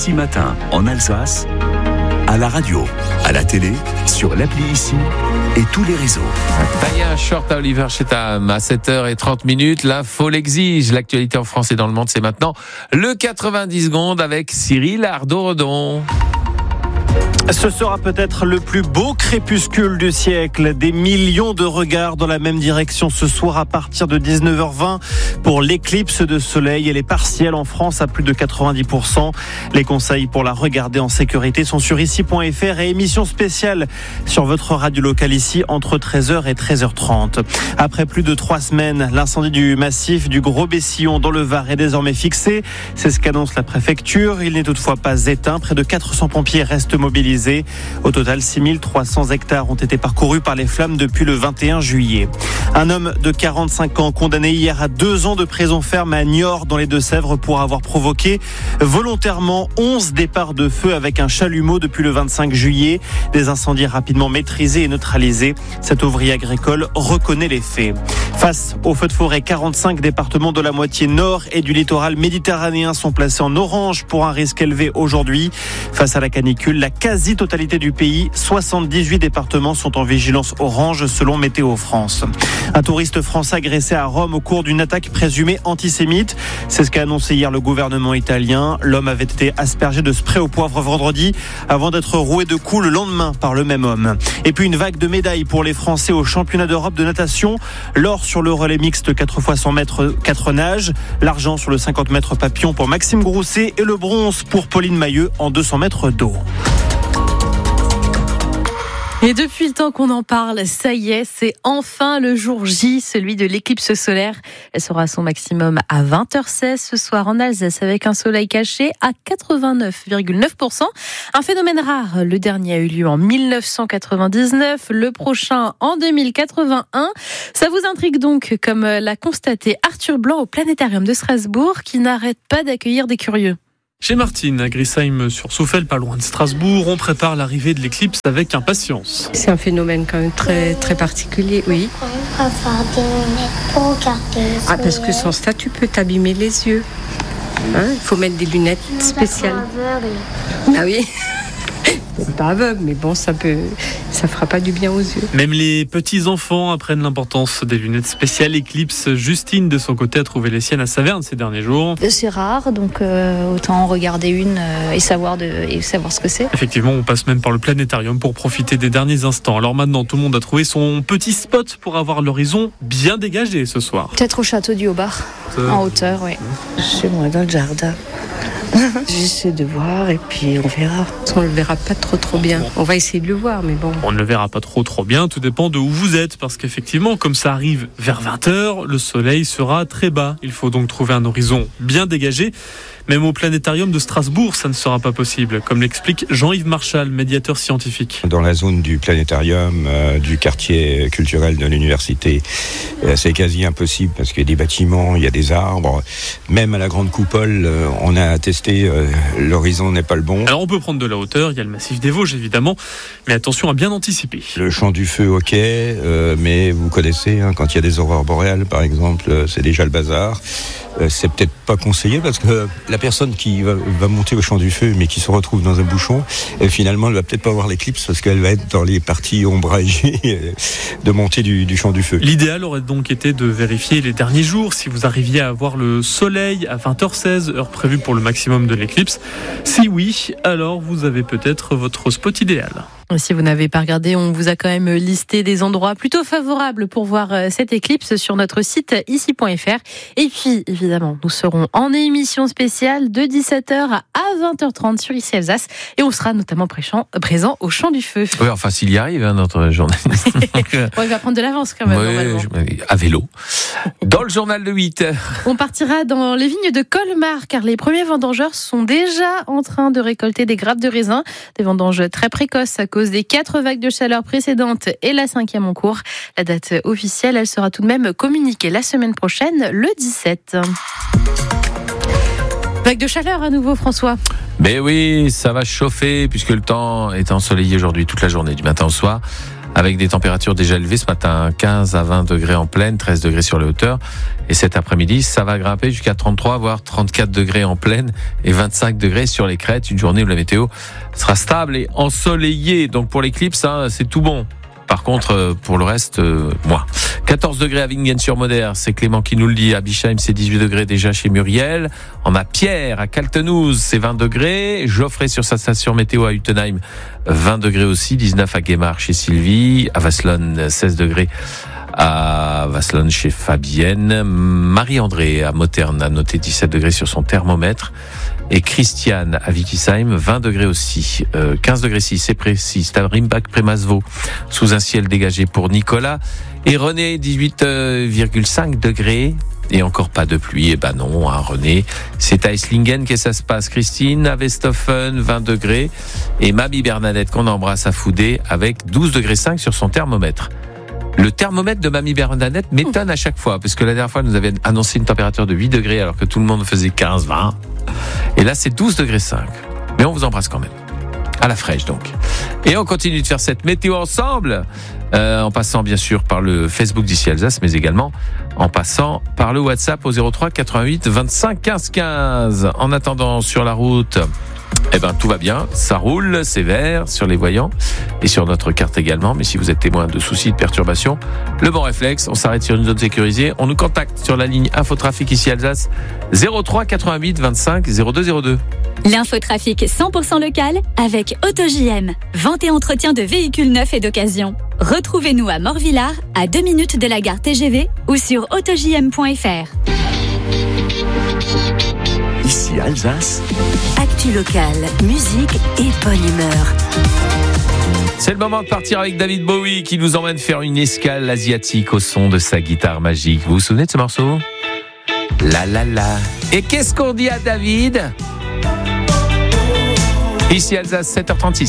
Ici Matin, en Alsace, à la radio, à la télé, sur l'appli Ici et tous les réseaux. Taya Short à Oliver Chetam à 7h30. L'info l'exige. L'actualité en France et dans le monde, c'est maintenant le 90 secondes avec Cyril Ardo-Redon. Ce sera peut-être le plus beau crépuscule du siècle. Des millions de regards dans la même direction ce soir à partir de 19h20 pour l'éclipse de soleil. Elle est partielle en France à plus de 90%. Les conseils pour la regarder en sécurité sont sur ici.fr et émission spéciale sur votre radio locale ici entre 13h et 13h30. Après plus de 3 semaines, l'incendie du massif du Gros-Bessillon dans le Var est désormais fixé. C'est ce qu'annonce la préfecture. Il n'est toutefois pas éteint. Près de 400 pompiers restent mobilisés. Au total, 6300 hectares ont été parcourus par les flammes depuis le 21 juillet. Un homme de 45 ans condamné hier à 2 ans de prison ferme à Niort dans les Deux-Sèvres pour avoir provoqué volontairement 11 départs de feu avec un chalumeau depuis le 25 juillet. Des incendies rapidement maîtrisés et neutralisés. Cet ouvrier agricole reconnaît les faits. Face aux feux de forêt, 45 départements de la moitié nord et du littoral méditerranéen sont placés en orange pour un risque élevé aujourd'hui. Face à la canicule, la quasi-totalité du pays, 78 départements sont en vigilance orange selon Météo France. Un touriste français agressé à Rome au cours d'une attaque présumée antisémite. C'est ce qu'a annoncé hier le gouvernement italien. L'homme avait été aspergé de spray au poivre vendredi avant d'être roué de coups le lendemain par le même homme. Et puis une vague de médailles pour les Français au championnat d'Europe de natation. L'or sur le relais mixte 4 x 100 mètres 4 nages. L'argent sur le 50 mètres papillon pour Maxime Grousset et le bronze pour Pauline Mailleux en 200 mètres d'eau. Et depuis le temps qu'on en parle, ça y est, c'est enfin le jour J, celui de l'éclipse solaire. Elle sera à son maximum à 20h16 ce soir en Alsace avec un soleil caché à 89,9%. Un phénomène rare. Le dernier a eu lieu en 1999, le prochain en 2081. Ça vous intrigue donc, comme l'a constaté Arthur Blanc au Planétarium de Strasbourg, qui n'arrête pas d'accueillir des curieux. Chez Martine, à Grisheim-sur-Souffel, pas loin de Strasbourg, on prépare l'arrivée de l'éclipse avec impatience. C'est un phénomène quand même très, très particulier, oui. On va avoir des lunettes pour regarder. Parce que sans ça, tu peux t'abîmer les yeux. Il faut mettre des lunettes spéciales. Ah oui. C'est pas aveugle, mais bon, ça fera pas du bien aux yeux. Même les petits-enfants apprennent l'importance des lunettes spéciales Eclipse. Justine, de son côté, a trouvé les siennes à Saverne ces derniers jours. C'est rare, donc autant en regarder une et savoir ce que c'est. Effectivement, on passe même par le planétarium pour profiter des derniers instants. Alors maintenant, tout le monde a trouvé son petit spot pour avoir l'horizon bien dégagé ce soir. Peut-être au château du Haut-Bar, en hauteur, oui. Chez moi, dans le jardin. J'essaie de voir et puis on verra. On ne le verra pas trop bien. On va essayer de le voir, mais bon. On ne le verra pas trop bien, tout dépend de où vous êtes. Parce qu'effectivement, comme ça arrive vers 20h, le soleil sera très bas. Il faut donc trouver un horizon bien dégagé. Même au planétarium de Strasbourg, ça ne sera pas possible, comme l'explique Jean-Yves Marchal, médiateur scientifique. Dans la zone du planétarium, du quartier culturel de l'université, c'est quasi impossible parce qu'il y a des bâtiments, il y a des arbres. Même à la grande coupole, on a testé, l'horizon n'est pas le bon. Alors on peut prendre de la hauteur, il y a le massif des Vosges évidemment, mais attention à bien anticiper. Le champ du feu, ok, mais vous connaissez, quand il y a des aurores boréales par exemple, c'est déjà le bazar. C'est peut-être pas conseillé parce que la personne qui va monter au champ du feu mais qui se retrouve dans un bouchon, finalement elle va peut-être pas voir l'éclipse parce qu'elle va être dans les parties ombragées de montée du champ du feu. L'idéal aurait donc été de vérifier les derniers jours si vous arriviez à voir le soleil à 20h16, heure prévue pour le maximum de l'éclipse. Si oui, alors vous avez peut-être votre spot idéal. Si vous n'avez pas regardé, on vous a quand même listé des endroits plutôt favorables pour voir cette éclipse sur notre site ici.fr. Et puis, évidemment, nous serons en émission spéciale de 17h à 20h30 sur Ici Alsace. Et on sera notamment présent au Champ du Feu. Oui, enfin, s'il y arrive, notre journaliste. Bon, il va prendre de l'avance quand même. Oui, à vélo. Dans le journal de 8h. On partira dans les vignes de Colmar, car les premiers vendangeurs sont déjà en train de récolter des grappes de raisin. Des vendanges très précoces à cause des 4 vagues de chaleur précédentes et la 5e en cours. La date officielle, elle sera tout de même communiquée la semaine prochaine, le 17. Vague de chaleur à nouveau, François. Mais oui, ça va chauffer puisque le temps est ensoleillé aujourd'hui toute la journée, du matin au soir. avec des températures déjà élevées ce matin, 15 à 20 degrés en plaine, 13 degrés sur les hauteurs. Et cet après-midi, ça va grimper jusqu'à 33, voire 34 degrés en plaine et 25 degrés sur les crêtes. Une journée où la météo sera stable et ensoleillée. Donc pour l'éclipse, c'est tout bon. Par contre, pour le reste, moins. 14 degrés à Wingen-sur-Moder, c'est Clément qui nous le dit. À Bischheim, c'est 18 degrés déjà chez Muriel. En Pierre, à Kaltenouze, c'est 20 degrés. Geoffrey sur sa station météo à Utenheim, 20 degrés aussi. 19 à Guémar chez Sylvie. À Vasselonne, 16 degrés. À Vasselonne chez Fabienne. Marie-André à Moterne a noté 17 degrés sur son thermomètre. Et Christiane à Wittisheim, 20 degrés aussi. 15 degrés 6, c'est précis. C'est à Rimbach-Prémasvaux, sous un ciel dégagé pour Nicolas. Et René, 18,5 degrés. Et encore pas de pluie. Eh ben non, René. C'est à Esslingen que ça se passe. Christine à Westhofen, 20 degrés. Et Mamie Bernadette qu'on embrasse à Foudé avec 12 degrés 5 sur son thermomètre. Le thermomètre de Mamie Bernadette m'étonne à chaque fois, parce que la dernière fois, elle nous avait annoncé une température de 8 degrés, alors que tout le monde faisait 15, 20. Et là, c'est 12 degrés 5. Mais on vous embrasse quand même. À la fraîche, donc. Et on continue de faire cette météo ensemble, en passant bien sûr par le Facebook d'ici Alsace, mais également en passant par le WhatsApp au 03 88 25 15 15. En attendant, sur la route, tout va bien, ça roule, c'est vert sur les voyants et sur notre carte également. Mais si vous êtes témoin de soucis, de perturbations, le bon réflexe, on s'arrête sur une zone sécurisée, on nous contacte sur la ligne Infotrafic ici Alsace, 03 88 25 02 02. L'infotrafic 100% local avec AutoJM. Vente et entretien de véhicules neufs et d'occasion. Retrouvez-nous à Morvillard, à 2 minutes de la gare TGV ou sur autojm.fr. Ici Alsace. Actu locale, musique et bonne humeur. C'est le moment de partir avec David Bowie qui nous emmène faire une escale asiatique au son de sa guitare magique. Vous vous souvenez de ce morceau ? La la la. Et qu'est-ce qu'on dit à David ? Ici Alsace, 7h36.